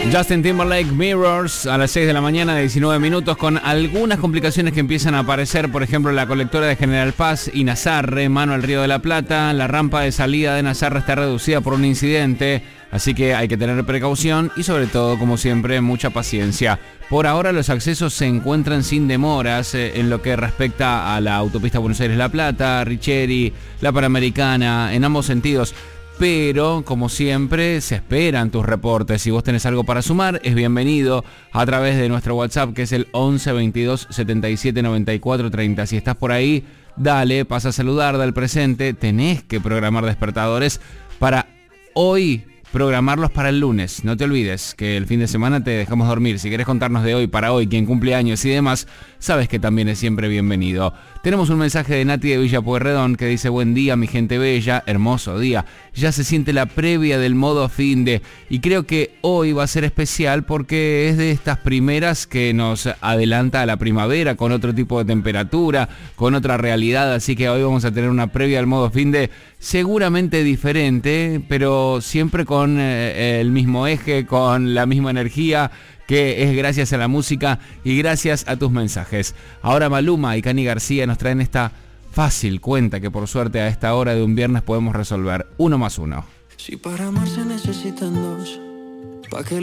Justin Timberlake, Mirrors, a las 6 de la mañana, 19 minutos, con algunas complicaciones que empiezan a aparecer, por ejemplo, la colectora de General Paz y Nazarre, mano al Río de la Plata. La rampa de salida de Nazarre está reducida por un incidente, así que hay que tener precaución y sobre todo, como siempre, mucha paciencia. Por ahora los accesos se encuentran sin demoras en lo que respecta a la autopista Buenos Aires-La Plata, Richeri, la Panamericana, en ambos sentidos. Pero, como siempre, se esperan tus reportes. Si vos tenés algo para sumar, es bienvenido a través de nuestro WhatsApp, que es el 11 22 77 94 30. Si estás por ahí, dale, pasa a saludar, da el presente. Tenés que programar despertadores para hoy, programarlos para el lunes. No te olvides que el fin de semana te dejamos dormir. Si querés contarnos de hoy para hoy, quién cumple años y demás, sabes que también es siempre bienvenido. Tenemos un mensaje de Nati de Villa Pueyrredón que dice: buen día, mi gente bella, hermoso día. Ya se siente la previa del modo finde y creo que hoy va a ser especial porque es de estas primeras que nos adelanta a la primavera, con otro tipo de temperatura, con otra realidad. Así que hoy vamos a tener una previa del modo finde seguramente diferente, pero siempre con el mismo eje, con la misma energía, que es gracias a la música y gracias a tus mensajes. Ahora Maluma y Cani García nos traen esta fácil cuenta que por suerte a esta hora de un viernes podemos resolver. 1 más 1. Si para amar se necesitan dos, ¿pa' qué